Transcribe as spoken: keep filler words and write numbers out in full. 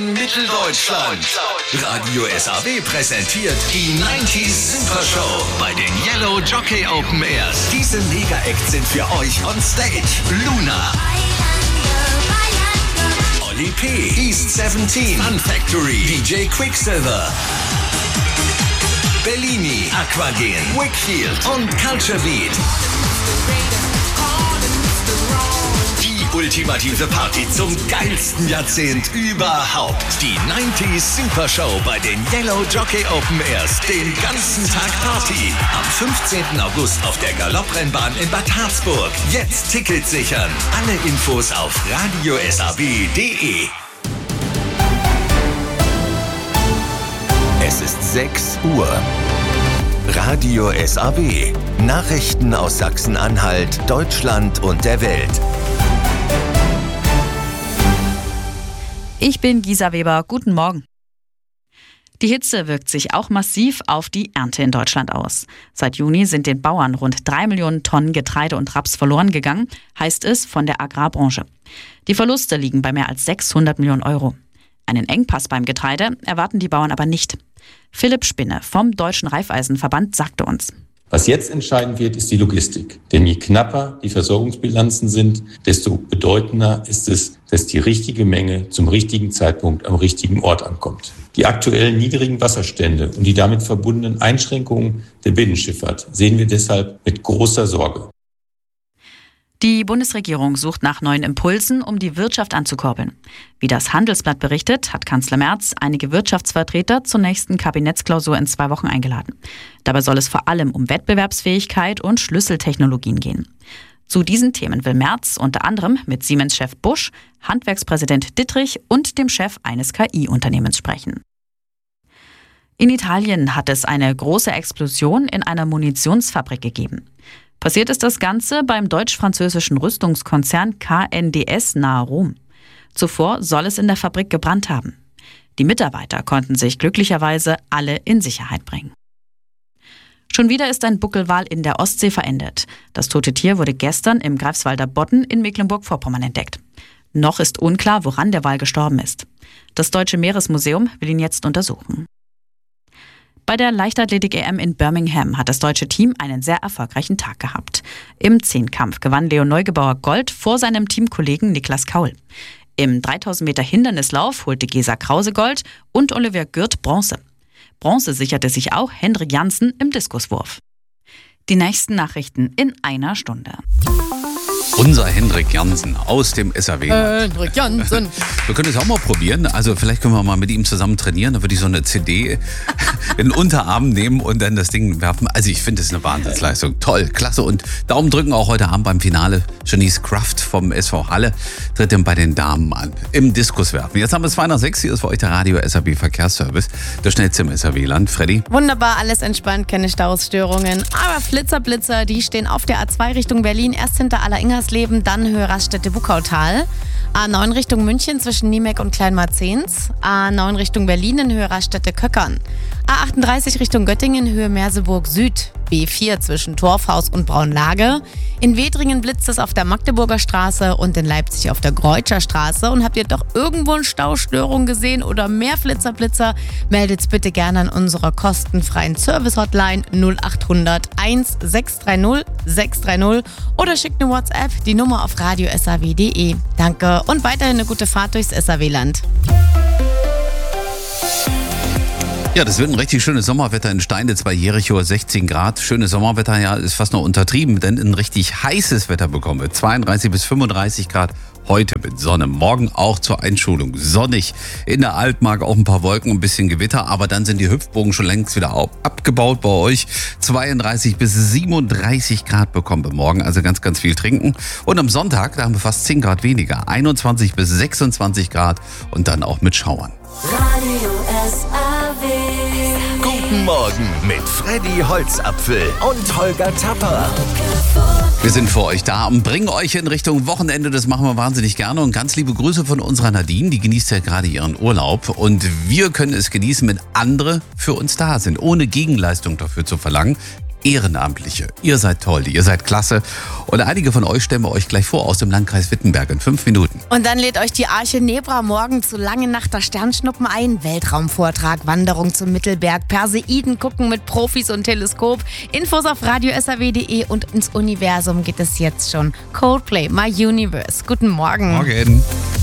Mitteldeutschland. Radio S A W präsentiert die neunziger Super Show bei den Yellow Jockey Open Airs. Diese Mega-Acts sind für euch on stage. Luna, Oli P, East siebzehn, Fun Factory, D J Quicksilver, Bellini, Aquagen, Wickfield und Culture Beat. Die ultimative Party zum geilsten Jahrzehnt überhaupt. Die neunziger Super Show bei den Yellow Jockey Open Airs. Den ganzen Tag Party. Am fünfzehnten August auf der Galopprennbahn in Bad Harzburg. Jetzt Tickets sichern. Alle Infos auf radio s a w punkt d e. Es ist sechs Uhr. Radio S A W. Nachrichten aus Sachsen-Anhalt, Deutschland und der Welt. Ich bin Gisa Weber. Guten Morgen. Die Hitze wirkt sich auch massiv auf die Ernte in Deutschland aus. Seit Juni sind den Bauern rund drei Millionen Tonnen Getreide und Raps verloren gegangen, heißt es von der Agrarbranche. Die Verluste liegen bei mehr als sechshundert Millionen Euro. Einen Engpass beim Getreide erwarten die Bauern aber nicht. Philipp Spinne vom Deutschen Raiffeisenverband sagte uns: Was jetzt entscheidend wird, ist die Logistik. Denn je knapper die Versorgungsbilanzen sind, desto bedeutender ist es, dass die richtige Menge zum richtigen Zeitpunkt am richtigen Ort ankommt. Die aktuellen niedrigen Wasserstände und die damit verbundenen Einschränkungen der Binnenschifffahrt sehen wir deshalb mit großer Sorge. Die Bundesregierung sucht nach neuen Impulsen, um die Wirtschaft anzukurbeln. Wie das Handelsblatt berichtet, hat Kanzler Merz einige Wirtschaftsvertreter zur nächsten Kabinettsklausur in zwei Wochen eingeladen. Dabei soll es vor allem um Wettbewerbsfähigkeit und Schlüsseltechnologien gehen. Zu diesen Themen will Merz unter anderem mit Siemens-Chef Busch, Handwerkspräsident Dittrich und dem Chef eines K I-Unternehmens sprechen. In Italien hat es eine große Explosion in einer Munitionsfabrik gegeben. Passiert ist das Ganze beim deutsch-französischen Rüstungskonzern K N D S nahe Rom. Zuvor soll es in der Fabrik gebrannt haben. Die Mitarbeiter konnten sich glücklicherweise alle in Sicherheit bringen. Schon wieder ist ein Buckelwal in der Ostsee verendet. Das tote Tier wurde gestern im Greifswalder Bodden in Mecklenburg-Vorpommern entdeckt. Noch ist unklar, woran der Wal gestorben ist. Das Deutsche Meeresmuseum will ihn jetzt untersuchen. Bei der Leichtathletik-E M in Birmingham hat das deutsche Team einen sehr erfolgreichen Tag gehabt. Im Zehnkampf gewann Leon Neugebauer Gold vor seinem Teamkollegen Niklas Kaul. Im dreitausend Meter Hindernislauf holte Gesa Krause Gold und Olivia Gürt Bronze. Bronze sicherte sich auch Hendrik Janssen im Diskuswurf. Die nächsten Nachrichten in einer Stunde. Unser Hendrik Janssen aus dem S A W. Hendrik Janssen. Wir können es auch mal probieren. Also vielleicht können wir mal mit ihm zusammen trainieren. Dann würde ich so eine C D in den Unterarm nehmen und dann das Ding werfen. Also ich finde, es ist eine Wahnsinnsleistung. Toll, klasse. Und Daumen drücken auch heute Abend beim Finale. Janice Kraft vom S V Halle tritt dann bei den Damen an. Im Diskuswerfen. Jetzt haben wir zwei nach sechs. Hier ist für euch der Radio S A W Verkehrsservice. Der schnellste im S A W-Land. Freddy? Wunderbar, alles entspannt, keine Stausstörungen. Aber Flitzer, Blitzer, die stehen auf der A zwei Richtung Berlin. Erst hinter Alleringers-Leben, dann Höhe Raststätte Wukautal. A neun Richtung München zwischen Niemek und Kleinmarzens. A neun Richtung Berlin in Höhe Raststätte Köckern. A achtunddreißig Richtung Göttingen Höhe Merseburg Süd. B vier zwischen Torfhaus und Braunlage. In Wedringen blitzt es auf der Magdeburger Straße und in Leipzig auf der Greutscher Straße. Und habt ihr doch irgendwo eine Staustörung gesehen oder mehr Flitzer, Blitzer? Meldet's bitte gerne an unserer kostenfreien Service-Hotline null acht hundert eins sechs drei null sechs drei null oder schickt eine WhatsApp, die Nummer auf radio s a w punkt d e. Danke und weiterhin eine gute Fahrt durchs S A W-Land. Ja, das wird ein richtig schönes Sommerwetter in Steinitz bei Jericho, sechzehn Grad. Schönes Sommerwetter, ja, ist fast noch untertrieben, denn ein richtig heißes Wetter bekommen wir. zweiunddreißig bis fünfunddreißig Grad heute mit Sonne. Morgen auch zur Einschulung. Sonnig. In der Altmark auch ein paar Wolken, ein bisschen Gewitter, aber dann sind die Hüpfbogen schon längst wieder auf, abgebaut bei euch. zweiunddreißig bis siebenunddreißig Grad bekommen wir morgen, also ganz, ganz viel trinken. Und am Sonntag, da haben wir fast zehn Grad weniger. einundzwanzig bis sechsundzwanzig Grad und dann auch mit Schauern. Radio S A W. Guten Morgen mit Freddy Holzapfel und Holger Tapper. Wir sind für euch da und bringen euch in Richtung Wochenende. Das machen wir wahnsinnig gerne. Und ganz liebe Grüße von unserer Nadine. Die genießt ja gerade ihren Urlaub. Und wir können es genießen, wenn andere für uns da sind, ohne Gegenleistung dafür zu verlangen. Ehrenamtliche. Ihr seid toll, ihr seid klasse. Und einige von euch stellen wir euch gleich vor aus dem Landkreis Wittenberg in fünf Minuten. Und dann lädt euch die Arche Nebra morgen zu Lange Nacht der Sternschnuppen ein. Weltraumvortrag, Wanderung zum Mittelberg, Perseiden gucken mit Profis und Teleskop. Infos auf radio s r w punkt d e und ins Universum geht es jetzt schon. Coldplay, My Universe. Guten Morgen. Morgen.